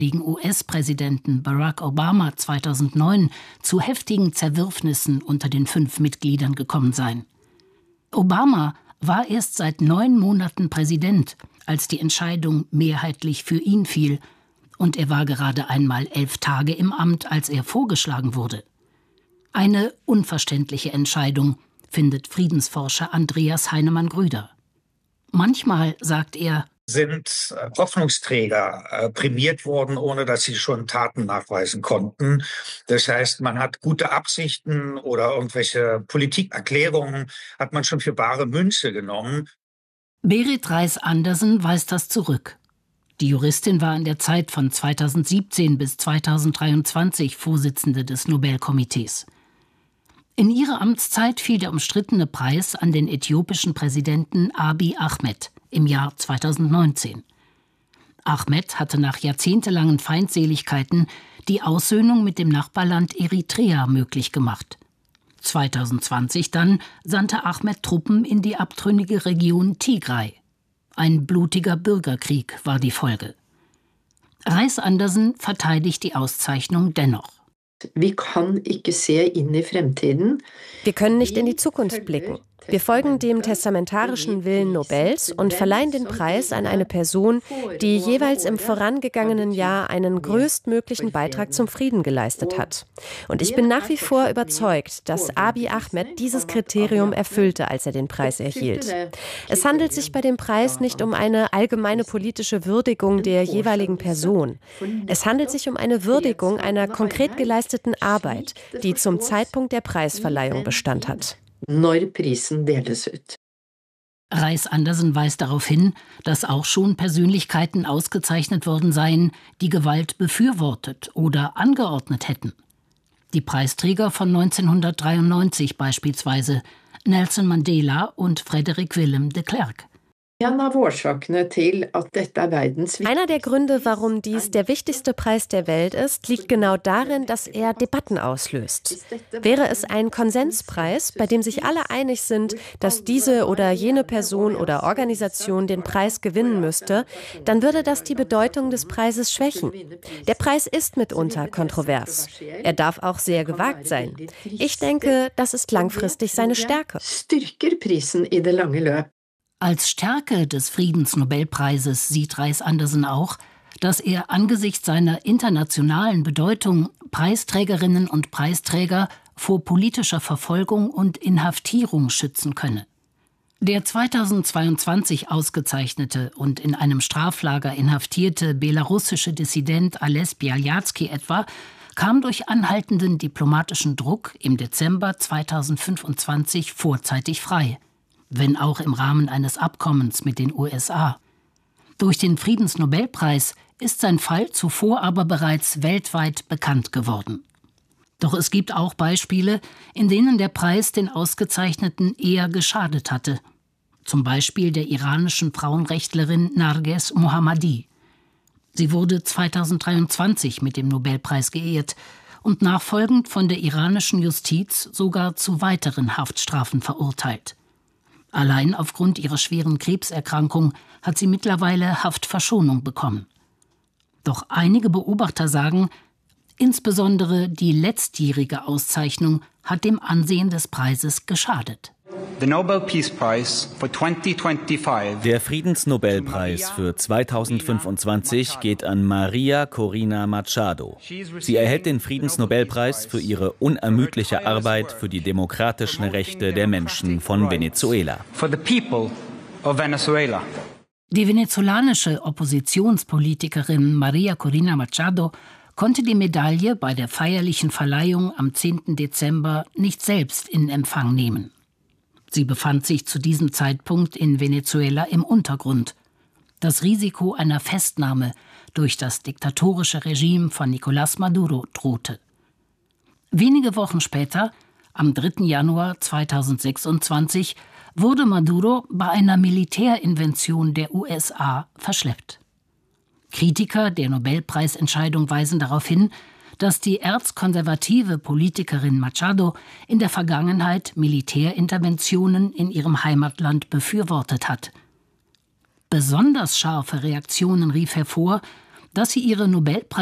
gegen US-Präsidenten Barack Obama 2009 zu heftigen Zerwürfnissen unter den 5 Mitgliedern gekommen sein. Obama war erst seit 9 Monaten Präsident, als die Entscheidung mehrheitlich für ihn fiel, und er war gerade einmal 11 Tage im Amt, als er vorgeschlagen wurde. Eine unverständliche Entscheidung, findet Friedensforscher Andreas Heinemann-Grüder. Manchmal, sagt er, sind Hoffnungsträger prämiert worden, ohne dass sie schon Taten nachweisen konnten. Das heißt, man hat gute Absichten oder irgendwelche Politikerklärungen hat man schon für bare Münze genommen. Berit Reiss-Andersen weist das zurück. Die Juristin war in der Zeit von 2017 bis 2023 Vorsitzende des Nobelkomitees. In ihrer Amtszeit fiel der umstrittene Preis an den äthiopischen Präsidenten Abiy Ahmed im Jahr 2019. Ahmed hatte nach jahrzehntelangen Feindseligkeiten die Aussöhnung mit dem Nachbarland Eritrea möglich gemacht. 2020 dann sandte Ahmed Truppen in die abtrünnige Region Tigray. Ein blutiger Bürgerkrieg war die Folge. Reiss-Andersen verteidigt die Auszeichnung dennoch. Wir können nicht in die Zukunft blicken. Wir folgen dem testamentarischen Willen Nobels und verleihen den Preis an eine Person, die jeweils im vorangegangenen Jahr einen größtmöglichen Beitrag zum Frieden geleistet hat. Und ich bin nach wie vor überzeugt, dass Abiy Ahmed dieses Kriterium erfüllte, als er den Preis erhielt. Es handelt sich bei dem Preis nicht um eine allgemeine politische Würdigung der jeweiligen Person. Es handelt sich um eine Würdigung einer konkret geleisteten Arbeit, die zum Zeitpunkt der Preisverleihung Bestand hat. Reiss-Andersen weist darauf hin, dass auch schon Persönlichkeiten ausgezeichnet worden seien, die Gewalt befürwortet oder angeordnet hätten. Die Preisträger von 1993 beispielsweise, Nelson Mandela und Frederick Willem de Klerk. Einer der Gründe, warum dies der wichtigste Preis der Welt ist, liegt genau darin, dass er Debatten auslöst. Wäre es ein Konsenspreis, bei dem sich alle einig sind, dass diese oder jene Person oder Organisation den Preis gewinnen müsste, dann würde das die Bedeutung des Preises schwächen. Der Preis ist mitunter kontrovers. Er darf auch sehr gewagt sein. Ich denke, das ist langfristig seine Stärke. Als Stärke des Friedensnobelpreises sieht Reiss-Andersen auch, dass er angesichts seiner internationalen Bedeutung Preisträgerinnen und Preisträger vor politischer Verfolgung und Inhaftierung schützen könne. Der 2022 ausgezeichnete und in einem Straflager inhaftierte belarussische Dissident Ales Bialyatsky etwa kam durch anhaltenden diplomatischen Druck im Dezember 2025 vorzeitig frei, wenn auch im Rahmen eines Abkommens mit den USA. Durch den Friedensnobelpreis ist sein Fall zuvor aber bereits weltweit bekannt geworden. Doch es gibt auch Beispiele, in denen der Preis den Ausgezeichneten eher geschadet hatte. Zum Beispiel der iranischen Frauenrechtlerin Narges Mohammadi. Sie wurde 2023 mit dem Nobelpreis geehrt und nachfolgend von der iranischen Justiz sogar zu weiteren Haftstrafen verurteilt. Allein aufgrund ihrer schweren Krebserkrankung hat sie mittlerweile Haftverschonung bekommen. Doch einige Beobachter sagen, insbesondere die letztjährige Auszeichnung hat dem Ansehen des Preises geschadet. Der Friedensnobelpreis für 2025 geht an Maria Corina Machado. Sie erhält den Friedensnobelpreis für ihre unermüdliche Arbeit für die demokratischen Rechte der Menschen von Venezuela. Die venezolanische Oppositionspolitikerin Maria Corina Machado konnte die Medaille bei der feierlichen Verleihung am 10. Dezember nicht selbst in Empfang nehmen. Sie befand sich zu diesem Zeitpunkt in Venezuela im Untergrund. Das Risiko einer Festnahme durch das diktatorische Regime von Nicolás Maduro drohte. Wenige Wochen später, am 3. Januar 2026, wurde Maduro bei einer Militärinvention der USA verschleppt. Kritiker der Nobelpreisentscheidung weisen darauf hin, dass die erzkonservative Politikerin Machado in der Vergangenheit Militärinterventionen in ihrem Heimatland befürwortet hat. Besonders scharfe Reaktionen rief hervor, dass sie ihre Nobelpreis